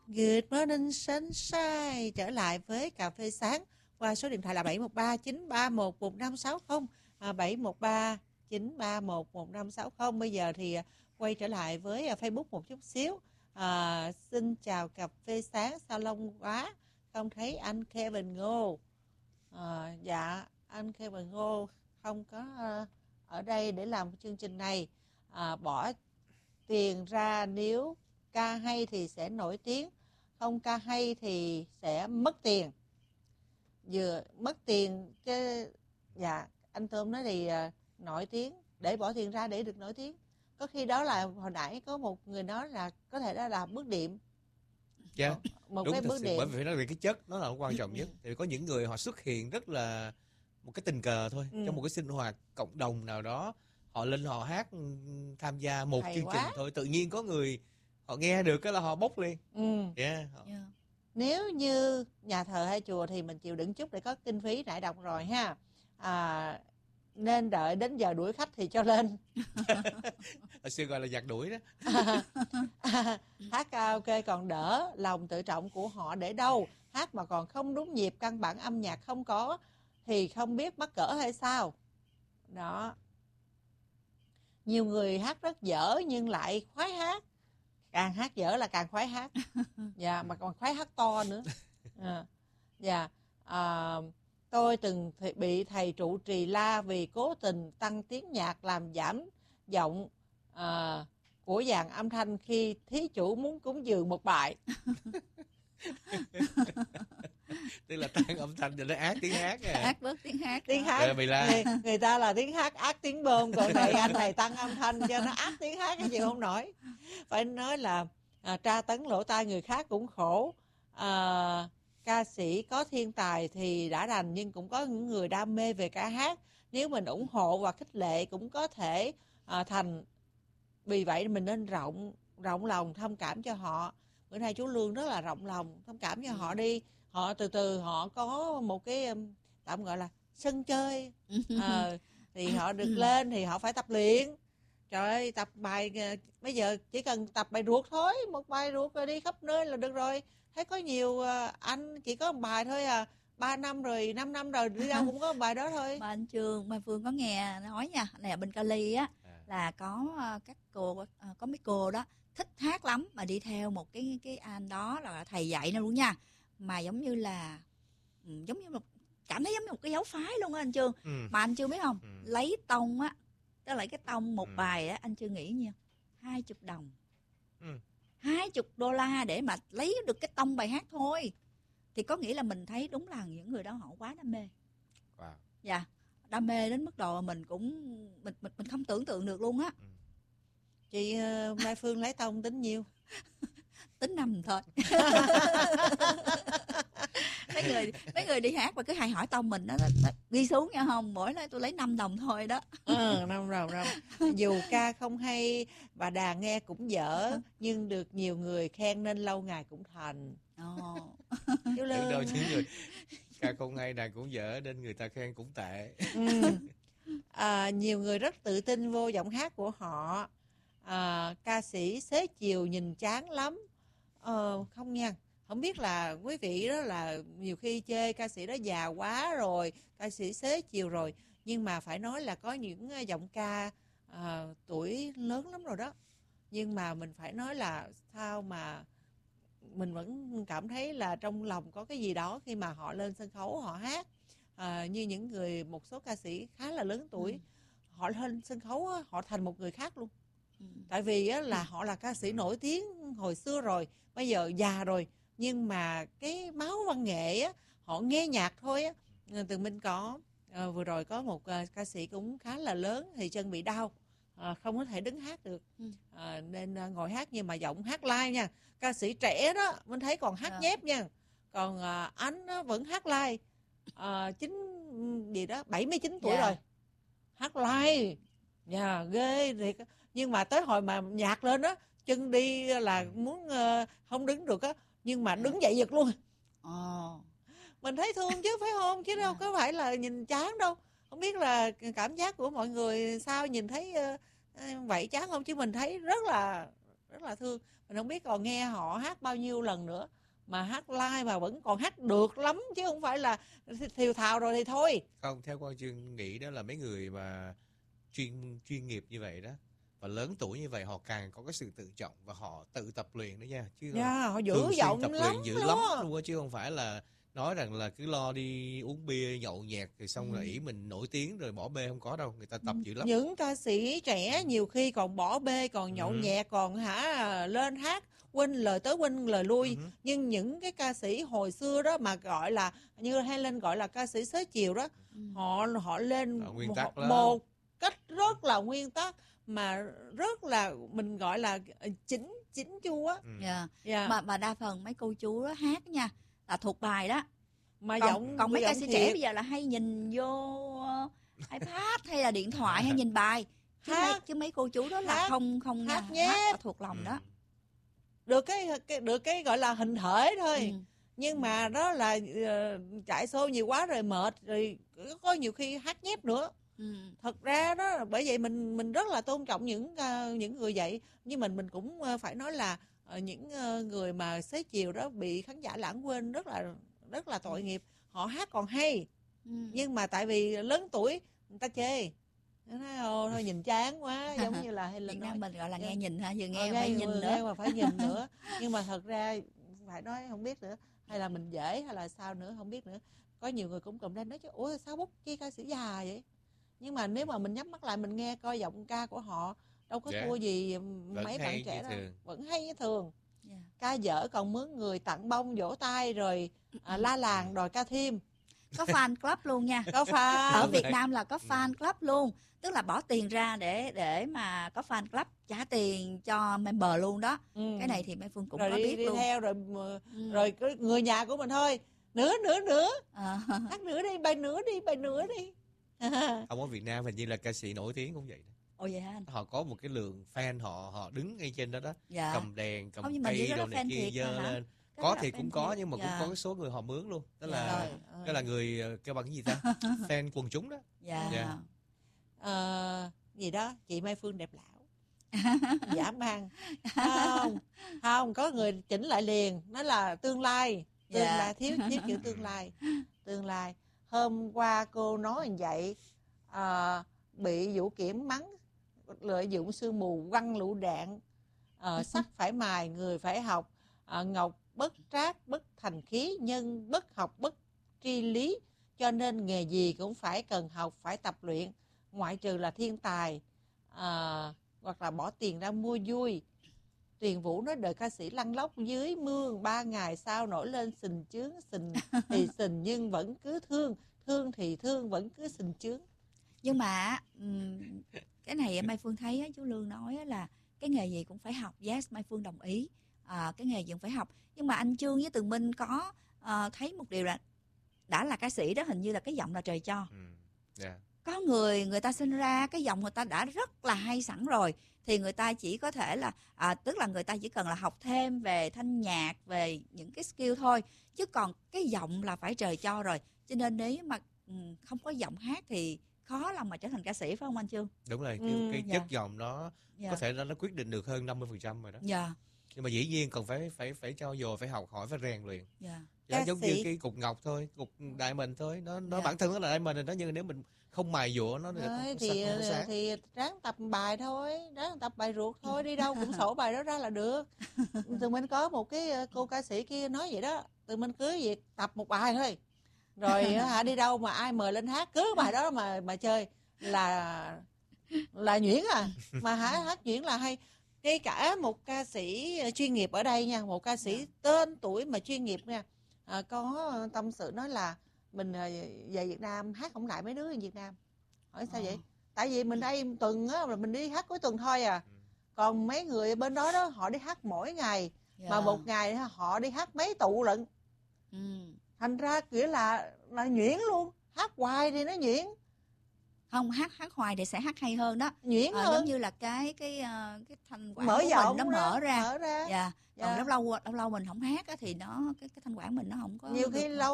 Good morning sunshine. Trở lại với cà phê sáng qua số điện thoại là 713-931-1560, 713-931-1560. Bây giờ thì quay trở lại với Facebook một chút xíu. Xin chào cà phê sáng, sao lâu quá không thấy anh Kevin Ngô. Dạ, anh Kevin Ngô không có ở đây để làm chương trình này. Bỏ tiền ra, nếu ca hay thì sẽ nổi tiếng, không ca hay thì sẽ mất tiền. Vừa mất tiền cái dạ, anh Tôm nói thì nổi tiếng, để bỏ tiền ra để được nổi tiếng. Có khi đó là hồi nãy có một người nói là có thể đó là bước điểm. Dạ, Một đúng cái thật bước sự, điểm. bởi vì phải nói về cái chất nó là quan trọng nhất. Thì có những người họ xuất hiện rất là một cái tình cờ thôi, trong một cái sinh hoạt cộng đồng nào đó, họ lên họ hát, tham gia một Hay chương quá. trình thôi, tự nhiên có người họ nghe được cái là họ bốc liền. Nếu như nhà thờ hay chùa thì mình chịu đựng chút để có kinh phí nãy đọc rồi ha. Nên đợi đến giờ đuổi khách thì cho lên. Hồi xưa gọi là giặc đuổi đó. Hát karaoke còn đỡ, lòng tự trọng của họ để đâu. Hát mà còn không đúng nhịp, căn bản âm nhạc không có thì không biết mắc cỡ hay sao. Đó. Nhiều người hát rất dở nhưng lại khoái hát. Càng hát dở là càng khoái hát. Dạ, mà còn khoái hát to nữa. Dạ. Tôi từng bị thầy trụ trì la vì cố tình tăng tiếng nhạc làm giảm giọng của dàn âm thanh khi thí chủ muốn cúng dường một bài. Tức là tăng âm thanh rồi nó ác tiếng hát. Ác bớt tiếng hát. Tiếng hát người ta là tiếng hát ác tiếng bơm, còn này anh này tăng âm thanh cho nó ác tiếng hát, cái chịu không nổi. Phải nói là tra tấn lỗ tai người khác cũng khổ. Ca sĩ có thiên tài thì đã đành, nhưng cũng có những người đam mê về ca hát. Nếu mình ủng hộ và khích lệ cũng có thể thành. Vì vậy mình nên rộng lòng thông cảm cho họ. Bữa nay chú Lương rất là rộng lòng thông cảm cho họ đi. Họ từ từ họ có một cái tạm gọi là sân chơi. Thì họ được lên thì họ phải tập luyện. Trời ơi, tập bài bây giờ chỉ cần tập bài ruột thôi, một bài ruột rồi đi khắp nơi là được rồi. Thấy có nhiều anh chỉ có một bài thôi 3 năm rồi, 5 năm rồi, đi đâu cũng có một bài đó thôi. Mà anh Trường, mà Phương có nghe nói nha, này ở bên Cali á, là có các cô, có mấy cô đó thích hát lắm, mà đi theo một cái anh đó là thầy dạy nó luôn nha, mà giống như là cảm thấy giống như một cái giáo phái luôn á anh Trường. Mà anh Trường biết không, lấy tông á, tức là cái tông một bài á, anh Trường nghĩ nhiêu? 20 đồng, $20 để mà lấy được cái tông bài hát thôi. Thì có nghĩa là mình thấy đúng là những người đó họ quá đam mê. Dạ, đam mê đến mức độ mình cũng mình không tưởng tượng được luôn á. Chị Mai Phương lấy tông tính nhiêu? Tính 5 thôi. mấy người đi hát mà cứ hay hỏi tông mình đó, ghi xuống nha, không mỗi nói tôi lấy 5 đồng thôi đó. 5 đồng. Dù ca không hay và đàn nghe cũng dở, nhưng được nhiều người khen nên lâu ngày cũng thành. Chú Lương. Ca không hay đàn cũng dở nên người ta khen cũng tệ. Nhiều người rất tự tin vô giọng hát của họ. Ca sĩ xế chiều nhìn chán lắm. Không nha, không biết là quý vị đó là nhiều khi chê ca sĩ đó già quá rồi, ca sĩ xế chiều rồi, nhưng mà phải nói là có những giọng ca tuổi lớn lắm rồi đó, nhưng mà mình phải nói là sao mà mình vẫn cảm thấy là trong lòng có cái gì đó khi mà họ lên sân khấu họ hát. Như những người, một số ca sĩ khá là lớn tuổi, họ lên sân khấu họ thành một người khác luôn. Tại vì là họ là ca sĩ nổi tiếng hồi xưa rồi, bây giờ già rồi, nhưng mà cái máu văn nghệ á, họ nghe nhạc thôi á. Tụi mình có vừa rồi có một ca sĩ cũng khá là lớn thì chân bị đau, không có thể đứng hát được, nên ngồi hát, nhưng mà giọng hát live nha. Ca sĩ trẻ đó mình thấy còn hát nhép nha, còn anh vẫn hát live, 79 tuổi rồi, hát live. Ghê thiệt. Nhưng mà tới hồi mà nhạc lên đó, chân đi là muốn không đứng được á, nhưng mà đứng dậy giật luôn. Mình thấy thương chứ phải không, chứ đâu có phải là nhìn chán đâu. Không biết là cảm giác của mọi người sao, nhìn thấy vậy chán không, chứ mình thấy rất là thương. mình không biết còn nghe họ hát bao nhiêu lần nữa, mà hát live mà vẫn còn hát được lắm, chứ không phải là thiều thào rồi thì thôi. Không, theo Quang Chương nghĩ đó là mấy người mà chuyên nghiệp như vậy đó và lớn tuổi như vậy, họ càng có cái sự tự trọng và họ tự tập luyện nữa nha, chứ Họ giữ thường xuyên giọng tập lắm luyện dữ luôn lắm á. luôn á, chứ không phải là nói rằng là cứ lo đi uống bia nhậu nhẹt rồi xong rồi ỷ mình nổi tiếng rồi bỏ bê, không có đâu, người ta tập dữ lắm. Những ca sĩ trẻ nhiều khi còn bỏ bê, còn nhậu nhẹt, còn lên hát quên lời tới quên lời lui. Nhưng những cái ca sĩ hồi xưa đó mà gọi là như Helen gọi là ca sĩ xế chiều đó, họ lên một cách rất là nguyên tắc, mà rất là mình gọi là chỉnh chu á. Mà đa phần mấy cô chú đó hát nha là thuộc bài đó. Mà còn mấy ca sĩ trẻ bây giờ là hay nhìn vô iPad hay là điện thoại hay nhìn bài, chứ mấy cô chú đó là không hát là thuộc lòng đó. Được cái gọi là hình thể thôi. Nhưng mà đó là chạy show nhiều quá rồi mệt, rồi có nhiều khi hát nhép nữa. Thật ra đó, bởi vậy mình rất là tôn trọng những người vậy. Nhưng mình cũng phải nói là những người mà xế chiều đó bị khán giả lãng quên rất là tội nghiệp. Họ hát còn hay, nhưng mà tại vì lớn tuổi người ta chê, nó nói thôi nhìn chán quá, giống như là Helen nói. Mình gọi là nghe nhìn ha, vừa nghe phải nhìn nữa. Nghe mà phải nhìn nữa. Nhưng mà thật ra phải nói không biết nữa, hay là mình dễ hay là sao nữa không biết nữa. Có nhiều người cũng comment nói chứ ủa sao bút chi ca sĩ già vậy. Nhưng mà nếu mà mình nhắm mắt lại mình nghe coi giọng ca của họ đâu có thua gì mấy bạn trẻ đâu, vẫn hay như thường. Ca dở còn mướn người tặng bông vỗ tay rồi la làng đòi ca thêm. Có fan club luôn nha. Có fan. Ở Việt Nam là có fan club luôn, tức là bỏ tiền ra để mà có fan club, trả tiền cho member luôn đó. Cái này thì Mai Phương cũng rồi có biết đi luôn. Theo rồi người nhà của mình thôi. Nữa hát nữa đi, bài nữa đi. Ông ở Việt Nam hình như là ca sĩ nổi tiếng cũng vậy đó. Ồ vậy hả anh? Họ có một cái lượng fan, họ đứng ngay trên đó đó, cầm đèn, cầm cây đồ này kia dơ lên. Có thì cũng có, nhưng mà cũng có cái số người họ mướn luôn. Đó là người kêu bằng cái gì ta? Fan quần chúng đó. Gì đó, chị Mai Phương đẹp lão. Giả mang. Không, có người chỉnh lại liền, nó là tương lai, thiếu chữ tương lai. Hôm qua cô nói như vậy, bị Vũ Kiểm mắng lợi dụng sương mù quăng lựu đạn, sắt phải mài, người phải học, ngọc bất trác bất thành khí, nhân bất học bất tri lý, cho nên nghề gì cũng phải cần học, phải tập luyện, ngoại trừ là thiên tài hoặc là bỏ tiền ra mua vui. Tuyền Vũ nói đời ca sĩ lăn lóc dưới mương 3 ngày sau nổi lên sình chướng, sình thì sình nhưng vẫn cứ thương thì thương vẫn cứ sình chướng. Nhưng mà cái này Mai Phương thấy chú Lương nói là cái nghề gì cũng phải học. Yes, Mai Phương đồng ý, cái nghề gì cũng phải học. Nhưng mà anh Trương với Tường Minh có thấy một điều là đã là ca sĩ đó, hình như là cái giọng là trời cho. Có người ta sinh ra cái giọng người ta đã rất là hay sẵn rồi, thì người ta chỉ có thể là tức là người ta chỉ cần là học thêm về thanh nhạc, về những cái skill thôi, chứ còn cái giọng là phải trời cho rồi. Cho nên nếu mà không có giọng hát thì khó lòng mà trở thành ca sĩ, phải không anh Trương? Đúng rồi, cái chất giọng nó có thể nó quyết định được hơn 50% rồi đó. Nhưng mà dĩ nhiên còn phải trau dồi, phải học hỏi, phải rèn luyện. Giống như cái cục ngọc thôi, cục diamond thôi, nó bản thân nó là diamond rồi đó, nhưng nếu mình không mài dũa nó thì ráng tập bài thôi, ráng tập bài ruột thôi, đi đâu cũng sổ bài đó ra là được. Tụi mình có một cái cô ca sĩ kia nói vậy đó, tụi mình cứ việc tập một bài thôi, rồi đi đâu mà ai mời lên hát cứ bài đó mà chơi là nhuyễn mà hát nhuyễn là hay. Ngay cả một ca sĩ chuyên nghiệp ở đây nha, một ca sĩ tên tuổi mà chuyên nghiệp nha, có tâm sự nói là mình về Việt Nam hát không lại mấy đứa ở Việt Nam. Hỏi sao vậy? Tại vì mình đây tuần á, mình đi hát cuối tuần thôi còn mấy người bên đó họ đi hát mỗi ngày, mà một ngày họ đi hát mấy tụ lận. Thành ra nghĩa là nhuyễn luôn, hát hoài thì nó nhuyễn. Không, hát hoài thì sẽ hát hay hơn đó, nhuyễn hơn, giống như là cái thanh quản mở của mình nó mở ra. Còn lâu lâu mình không hát thì nó cái thanh quản mình nó không có nhiều khi lâu